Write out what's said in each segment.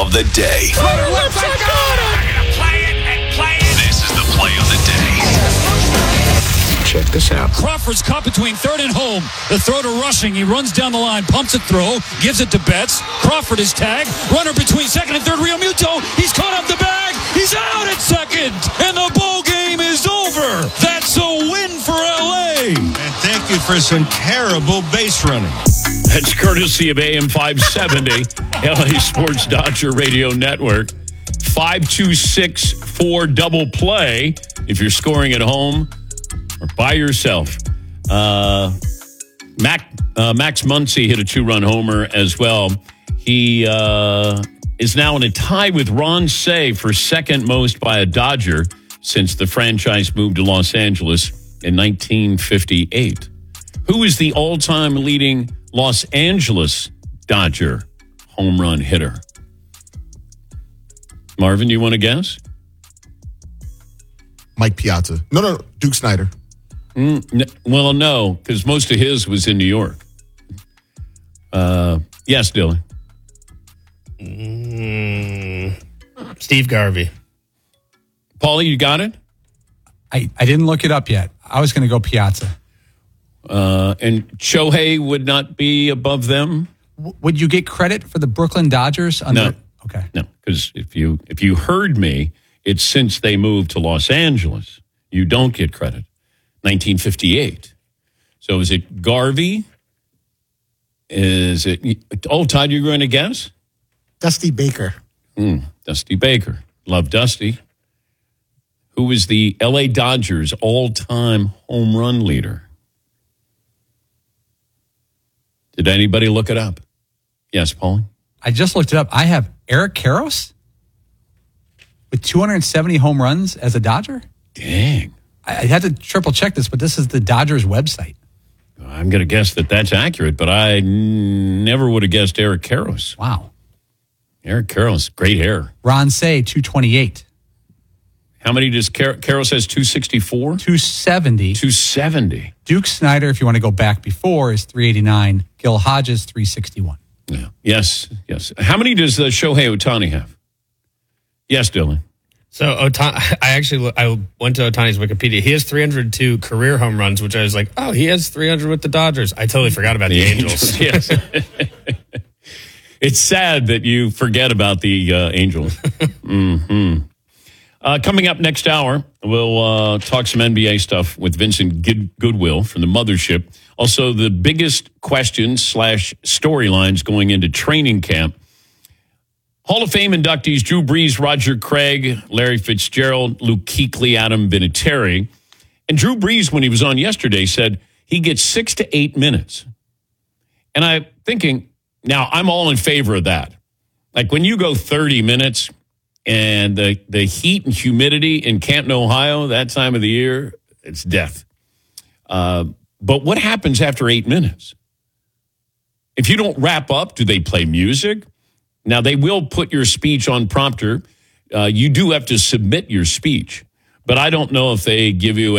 of the day. This is the play of the day. Check this out. Crawford's caught between third and home. The throw to Rushing. He runs down the line, pumps a throw, gives it to Betts. Crawford is tagged. Runner between second and third, Real Muto. He's caught up the bag. He's out at second. And the ball game is over. That's a win for L.A. And thank you for some terrible base running. That's courtesy of AM 570, LA Sports Dodger Radio Network. 5264 double play if you're scoring at home or by yourself. Max Muncy hit a 2-run homer as well. He is now in a tie with Ron Cey for second most by a Dodger since the franchise moved to Los Angeles in 1958. Who is the all-time leading Los Angeles Dodger home run hitter? Marvin, you want to guess? Mike Piazza. No, Duke Snider. Well, no, because most of his was in New York. Yes, Dylan. Steve Garvey. Paulie, you got it? I didn't look it up yet. I was going to go Piazza. And Shohei would not be above them? Would you get credit for the Brooklyn Dodgers? No. Okay. No, because if you heard me, it's since they moved to Los Angeles. You don't get credit. 1958. So is it Garvey? Is it... Oh, Todd, you're going to guess? Dusty Baker. Dusty Baker. Love Dusty. Who is the L.A. Dodgers all-time home run leader? Did anybody look it up? Yes, Paulie? I just looked it up. I have Eric Karros with 270 home runs as a Dodger. Dang. I had to triple check this, but this is the Dodgers website. I'm going to guess that that's accurate, but I never would have guessed Eric Karros. Wow. Eric Karros, great hair. Ron Cey, 228. How many does Karros has? 264? 270. 270. Duke Snider, if you want to go back before, is 389. Gil Hodges, 361. Yeah. Yes. How many does Shohei Ohtani have? Yes, Dylan. So I went to Ohtani's Wikipedia. He has 302 career home runs, which I was like, oh, he has 300 with the Dodgers. I totally forgot about the Angels. Yes. It's sad that you forget about the Angels. Mm-hmm. Coming up next hour, we'll talk some NBA stuff with Vincent Goodwill from the Mothership. Also, the biggest questions / storylines going into training camp. Hall of Fame inductees Drew Brees, Roger Craig, Larry Fitzgerald, Luke Kuechly, Adam Vinatieri. And Drew Brees, when he was on yesterday, said he gets 6 to 8 minutes. And I'm thinking, now I'm all in favor of that. Like when you go 30 minutes and the heat and humidity in Canton, Ohio, that time of the year, it's death. But what happens after 8 minutes? If you don't wrap up, do they play music? Now, they will put your speech on prompter. You do have to submit your speech. But I don't know if they give you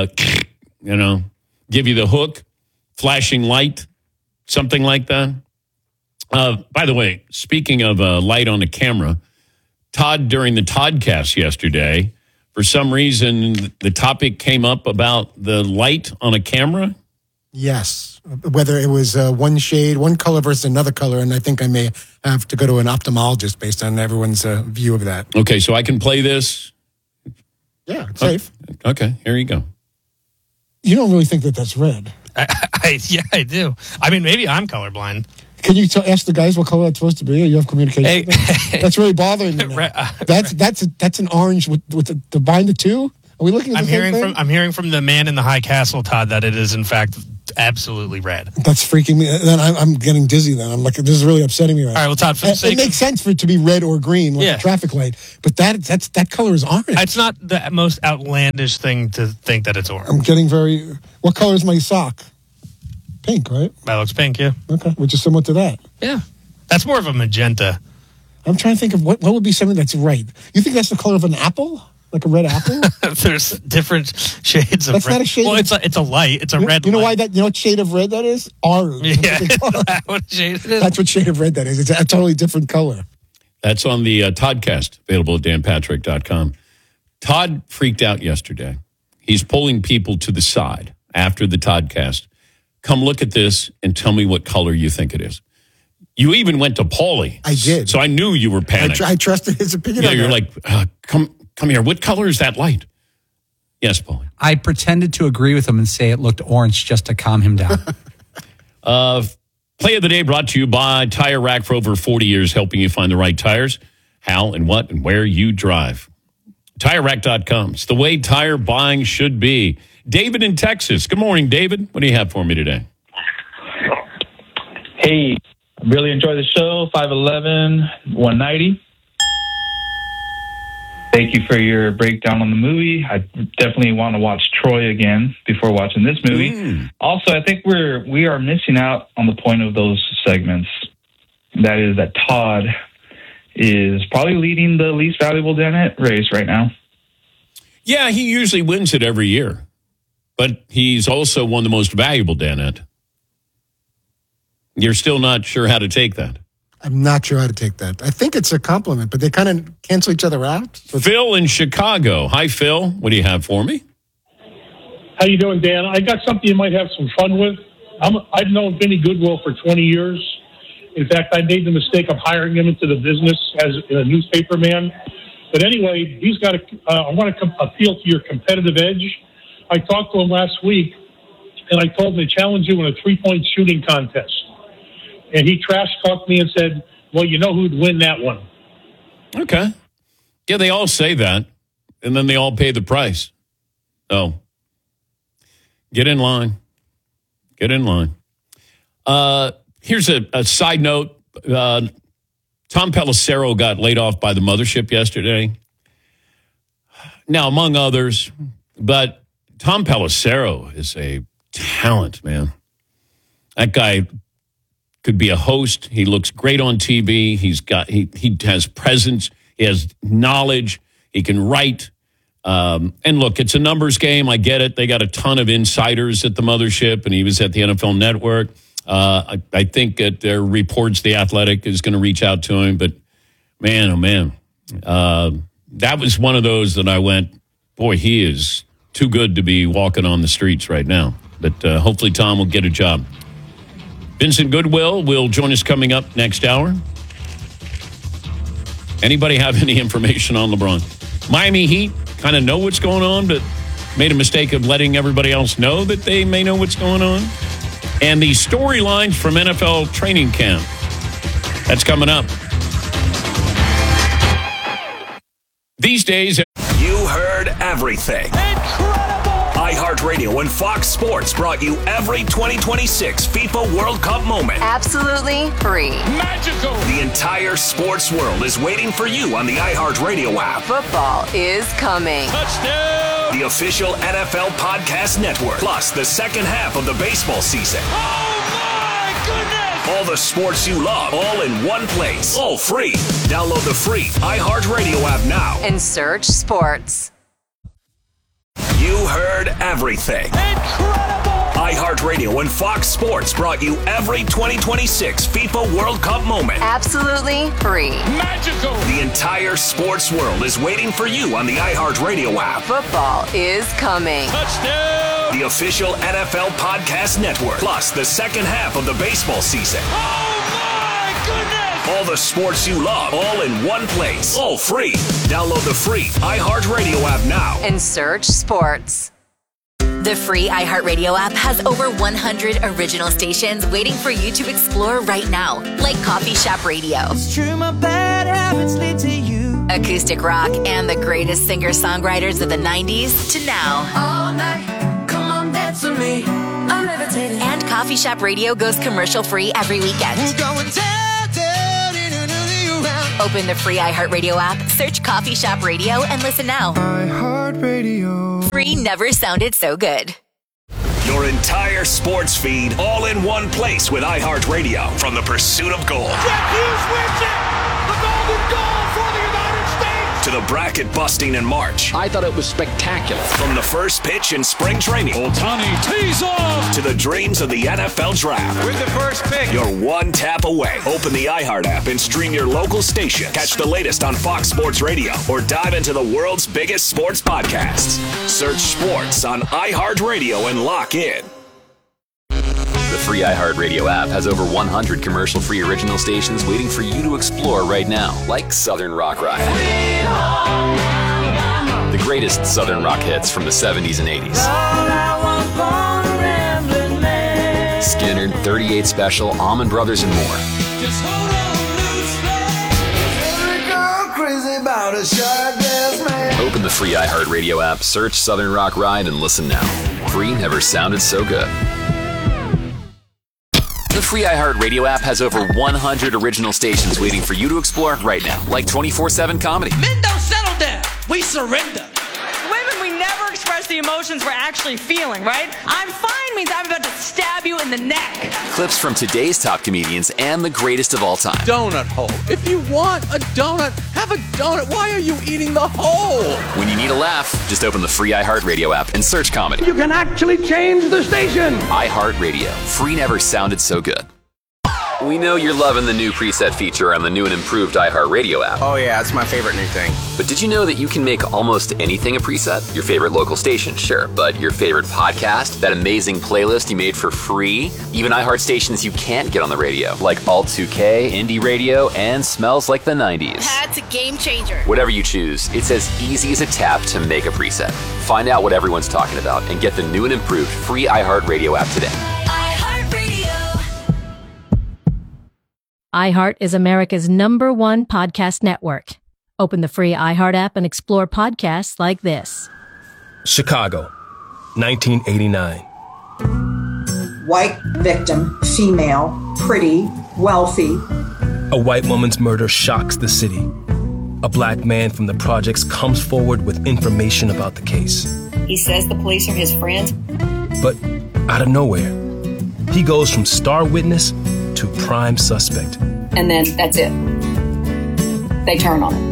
give you the hook, flashing light, something like that. By the way, speaking of light on the camera, Todd, during the Toddcast yesterday, for some reason, the topic came up about the light on a camera. Yes. Whether it was one shade, one color versus another color. And I think I may have to go to an ophthalmologist based on everyone's view of that. Okay, so I can play this? Yeah, it's safe. Okay, here you go. You don't really think that that's red? Yeah, I do. I mean, maybe I'm colorblind. Can you ask the guys what color it's supposed to be? You have communication. That's really bothering me. That's an orange with the bind the two. Are we looking at the same thing? I'm hearing from the man in the high castle, Todd, that it is in fact absolutely red. That's freaking me. Then I'm getting dizzy. Then I'm like, this is really upsetting me right now. All right, well, Todd, for the sake it makes sense for it to be red or green, like a traffic light. But that color is orange. It's not the most outlandish thing to think that it's orange. I'm getting very. What color is my sock? Pink, right? That looks pink, yeah. Okay, which is similar to that. Yeah, that's more of a magenta. I'm trying to think of what would be something that's right. You think that's the color of an apple? Like a red apple? There's different shades of red. That's not a shade. Well, it's a light. It's a red. You know light. why that? You know what shade of red that is? Orange. Yeah, that's what shade it is. That's what shade of red that is. It's a totally different color. That's on the Toddcast, available at danpatrick.com. Todd freaked out yesterday. He's pulling people to the side after the Toddcast. Come look at this and tell me what color you think it is. You even went to Paulie. I did. So I knew you were panicked. I trusted his opinion. Yeah, on you're that. like, come here. What color is that light? Yes, Paulie. I pretended to agree with him and say it looked orange just to calm him down. Play of the day brought to you by Tire Rack for over 40 years, helping you find the right tires, how and what and where you drive. TireRack.com. It's the way tire buying should be. David in Texas. Good morning, David. What do you have for me today? Hey, really enjoy the show. 5'11", 190. Thank you for your breakdown on the movie. I definitely want to watch Troy again before watching this movie. Also, I think we are missing out on the point of those segments. That is that Todd is probably leading the least valuable Danette race right now. Yeah, he usually wins it every year. But he's also won the most valuable Danette. You're still not sure how to take that. I'm not sure how to take that. I think it's a compliment, but they kind of cancel each other out. So Phil in Chicago. Hi, Phil. What do you have for me? How you doing, Dan? I got something you might have some fun with. I've known Vinny Goodwill for 20 years. In fact, I made the mistake of hiring him into the business as a newspaper man. But anyway, he's got I want to appeal to your competitive edge. I talked to him last week, and I told him to challenge you in a three-point shooting contest. And he trash-talked me and said, well, you know who'd win that one. Okay. Yeah, they all say that, and then they all pay the price. So, get in line. Get in line. Here's a side note. Tom Pelissero got laid off by the mothership yesterday. Now, among others, but Tom Pelissero is a talent, man. That guy could be a host. He looks great on TV. He has presence. He has knowledge. He can write. And look, it's a numbers game. I get it. They got a ton of insiders at the mothership, and he was at the NFL Network. I think that there are reports The Athletic is going to reach out to him. But, man, oh, man. That was one of those that I went, boy, he is too good to be walking on the streets right now. But hopefully Tom will get a job. Vincent Goodwill will join us coming up next hour. Anybody have any information on LeBron? Miami Heat kind of know what's going on, but made a mistake of letting everybody else know that they may know what's going on. And the storylines from NFL training camp. That's coming up. These days, You heard everything. iHeartRadio and Fox Sports brought you every 2026 FIFA World Cup moment. Absolutely free. Magical. The entire sports world is waiting for you on the iHeartRadio app. Football is coming. Touchdown. The official NFL podcast network. Plus the second half of the baseball season. Oh my goodness. All the sports you love, all in one place. All free. Download the free iHeartRadio app now. And search sports. You heard everything. Incredible! iHeartRadio and Fox Sports brought you every 2026 FIFA World Cup moment. Absolutely free. Magical! The entire sports world is waiting for you on the iHeartRadio app. Football is coming. Touchdown! The official NFL podcast network. Plus the second half of the baseball season. Oh my goodness! All the sports you love, all in one place. All free. Download the free iHeartRadio app now. And search sports. The free iHeartRadio app has over 100 original stations waiting for you to explore right now, like Coffee Shop Radio, It's true, my bad habits lead to you. acoustic rock, and the greatest singer-songwriters of the 90s to now. All night, come on, dance with me. I'm levitating. And Coffee Shop Radio goes commercial-free every weekend. We're going down, down, in another round. Open the free iHeartRadio app, search Coffee Shop Radio, and listen now. iHeartRadio. Free never sounded so good. Your entire sports feed all in one place with iHeartRadio. From the pursuit of gold Jack Hughes wins it! The golden goal for the United States! to the bracket busting in March. I thought it was spectacular. From the first pitch in spring training. Ohtani tees off. To the dreams of the NFL Draft. With the first pick. You're one tap away. Open the iHeart app and stream your local station. Catch the latest on Fox Sports Radio or dive into the world's biggest sports podcasts. Search sports on iHeartRadio and lock in. The free iHeartRadio app has over 100 commercial-free original stations waiting for you to explore right now, like Southern Rock Ride. The greatest Southern rock hits from the 70s and 80s. Skinner, 38 Special, Allman Brothers, and more. Open the free iHeartRadio app, search Southern Rock Ride, and listen now. Free never sounded so good. The free iHeartRadio app has over 100 original stations waiting for you to explore right now, like 24/7 comedy. Men don't settle down. We surrender. Women, we never express the emotions we're actually feeling, right? I'm fine means I'm about to stab you in the neck. Clips from today's top comedians and the greatest of all time. Donut hole. If you want a donut, have a donut. Why are you eating the hole? When you need a laugh, just open the free iHeartRadio app and search comedy. You can actually change the station. iHeartRadio. Free never sounded so good. We know you're loving the new preset feature on the new and improved iHeartRadio app. Oh yeah, it's my favorite new thing. But did you know that you can make almost anything a preset? Your favorite local station, sure, but your favorite podcast, that amazing playlist you made for free, even iHeart stations you can't get on the radio, like Alt 2K, Indie Radio, and Smells Like the 90s. That's a game changer. Whatever you choose, it's as easy as a tap to make a preset. Find out what everyone's talking about and get the new and improved free iHeartRadio app today. iHeart is America's #1 podcast network. Open the free iHeart app and explore podcasts like this. Chicago, 1989. White victim, female, pretty, wealthy. A white woman's murder shocks the city. A black man from the projects comes forward with information about the case. He says the police are his friends. But out of nowhere, he goes from star witness to prime suspect. And then that's it. They turn on him.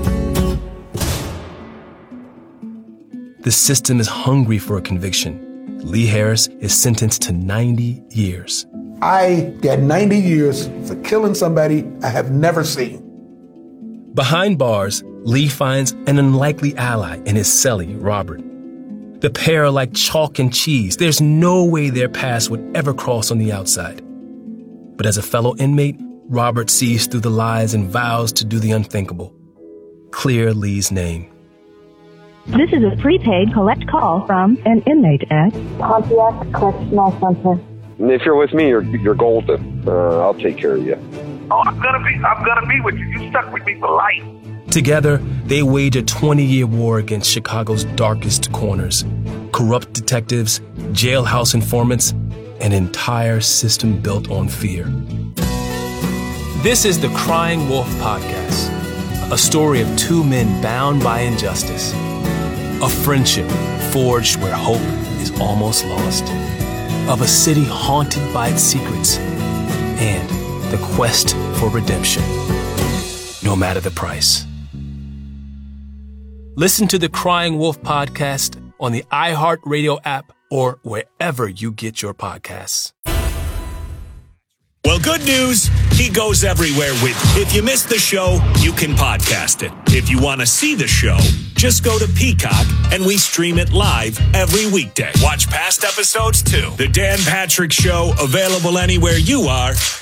The system is hungry for a conviction. Lee Harris is sentenced to 90 years. I got 90 years for killing somebody I have never seen. Behind bars, Lee finds an unlikely ally in his cellie, Robert. The pair are like chalk and cheese. There's no way their paths would ever cross on the outside. But as a fellow inmate, Robert sees through the lies and vows to do the unthinkable. Clear Lee's name. This is a prepaid collect call from an inmate at Pontiac Correctional Center. If you're with me, you're golden. I'll take care of you. Oh, I'm gonna be with you. You stuck with me for life. Together, they wage a 20-year war against Chicago's darkest corners. Corrupt detectives, jailhouse informants, an entire system built on fear. This is the Crying Wolf Podcast, a story of two men bound by injustice, a friendship forged where hope is almost lost, of a city haunted by its secrets, and the quest for redemption, no matter the price. Listen to the Crying Wolf Podcast on the iHeartRadio app or wherever you get your podcasts. Well, good news. He goes everywhere with you. If you missed the show, you can podcast it. If you want to see the show, just go to Peacock and we stream it live every weekday. Watch past episodes too. The Dan Patrick Show, available anywhere you are